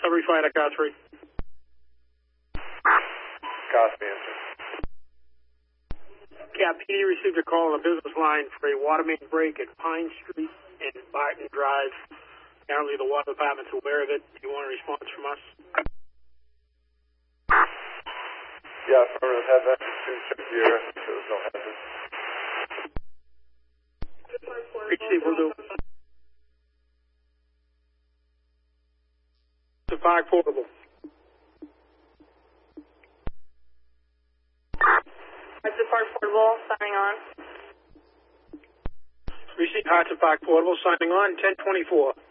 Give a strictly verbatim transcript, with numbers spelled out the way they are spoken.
Recovery Fire to car three. Copy, answer. Cap P D received a call on the business line for a water main break at Pine Street and Barton Drive. Apparently the water department's aware of it. Do you want a response from us? Yeah, affirmative. Have that to check the area. So there's no hazard. H C will do. The Park Portable. Hudson Park Portable, signing on. Received Hudson Park Portable, signing on, ten twenty-four.